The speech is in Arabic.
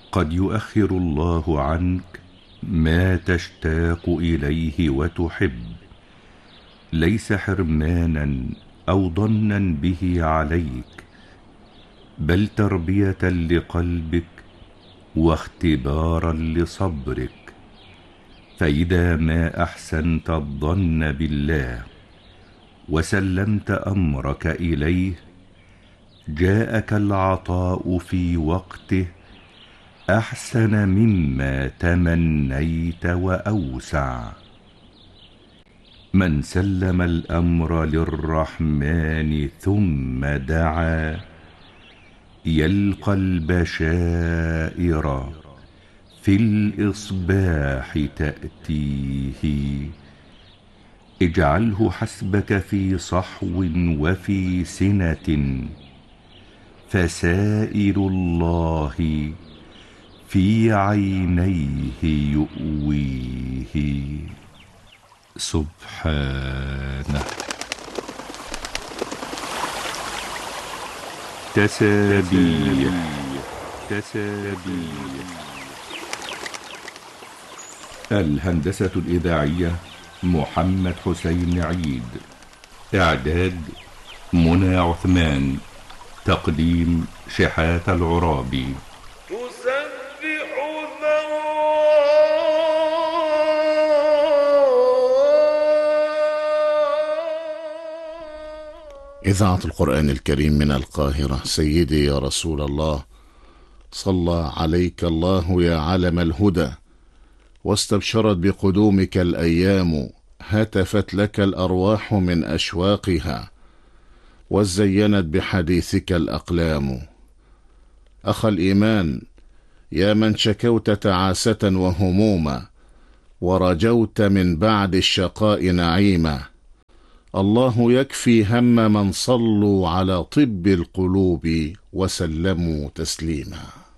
قد يؤخر الله عنك ما تشتاق إليه وتحب، ليس حرمانا أو ضنا به عليك، بل تربية لقلبك واختبارا لصبرك. فإذا ما أحسنت الظن بالله وسلمت أمرك إليه، جاءك العطاء في وقته أحسن مما تمنيت وأوسع. من سلم الأمر للرحمن ثم دعا، يلقى البشائر في الإصباح تأتيه. اجعله حسبك في صحو وفي سنة، فسائر الله في عينيه يؤويه. سبحانه. تسابيح. الهندسة الإذاعية محمد حسين عيد. إعداد منى عثمان. تقديم شحات العرابي. إذاعة القرآن الكريم من القاهرة. سيدي يا رسول الله، صلى عليك الله يا علم الهدى، واستبشرت بقدومك الأيام، هتفت لك الأرواح من أشواقها، وزينت بحديثك الأقلام. أخ الإيمان، يا من شكوت تعاسة وهموما، ورجوت من بعد الشقاء نعيما، الله يكفي هم من صلوا على طب القلوب وسلموا تسليما.